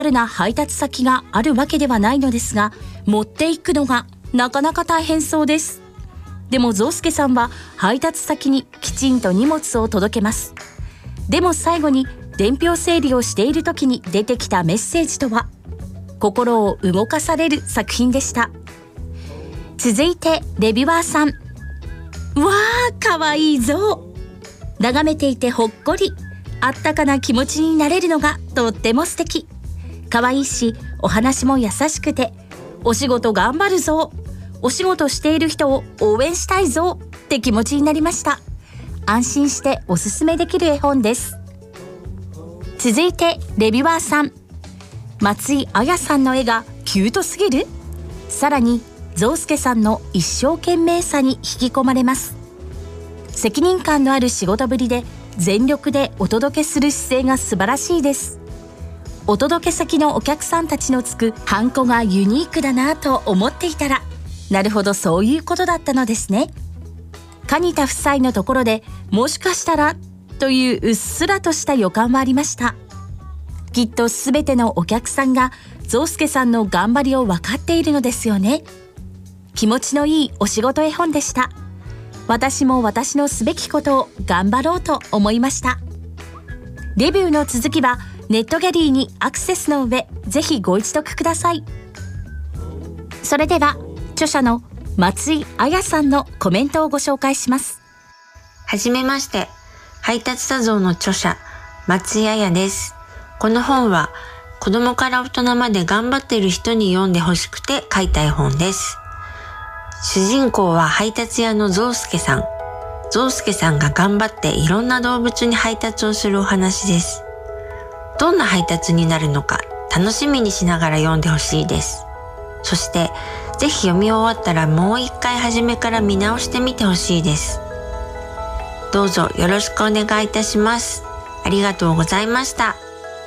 な配達先があるわけではないのですが、持っていくのがなかなか大変そうです。でもゾウスケさんは配達先にきちんと荷物を届けます。でも最後に伝票整理をしている時に出てきたメッセージとは、心を動かされる作品でした。続いてレビュアーさん。わー、かわいいゾウ。眺めていてほっこり、あったかな気持ちになれるのがとっても素敵。かわいいし、お話も優しくて、お仕事頑張るぞ、お仕事している人を応援したいぞって気持ちになりました。安心しておすすめできる絵本です。続いてレビュアーさん。松井彩さんの絵がキュートすぎる。さらにゾウスケさんの一生懸命さに引き込まれます。責任感のある仕事ぶりで全力でお届けする姿勢が素晴らしいです。お届け先のお客さんたちのつくハンコがユニークだなと思っていたら、なるほど、そういうことだったのですね。蟹田夫妻のところでもしかしたらといううっすらとした予感はありました。きっとすべてのお客さんがゾウスケさんの頑張りを分かっているのですよね。気持ちのいいお仕事絵本でした。私も私のすべきことを頑張ろうと思いました。レビューの続きはネットギャリーにアクセスの上、ぜひご一読ください。それでは著者の松井彩さんのコメントをご紹介します。 はじめまして、配達多蔵の著者松井彩です。この本は子供から大人まで頑張っている人に読んでほしくて書いた絵本です。主人公は配達屋のゾウスケさん。ゾウスケさんが頑張っていろんな動物に配達をするお話です。どんな配達になるのか楽しみにしながら読んでほしいです。そしてぜひ読み終わったらもう一回初めから見直してみてほしいです。どうぞよろしくお願いいたします。ありがとうございました。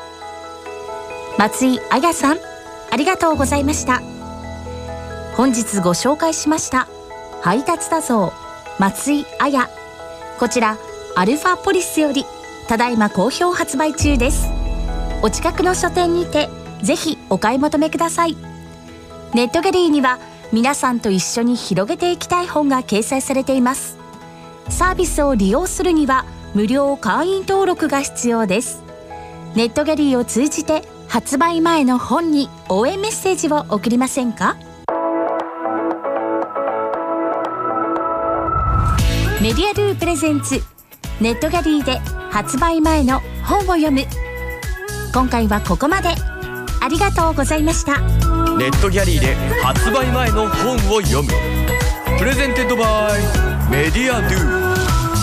松井彩さん、ありがとうございました。本日ご紹介しました配達多蔵松井彩、こちらアルファポリスよりただいま好評発売中です。お近くの書店にてぜひお買い求めください。ネットギャリーには皆さんと一緒に広げていきたい本が掲載されています。サービスを利用するには無料会員登録が必要です。ネットギャリーを通じて発売前の本に応援メッセージを送りませんか？メディアドゥプレゼンツネットギャリーで発売前の本を読む。今回はここまで。ありがとうございました。 ネットギャリーで発売前の本を読む。プレゼンテッドバイメディアドゥ。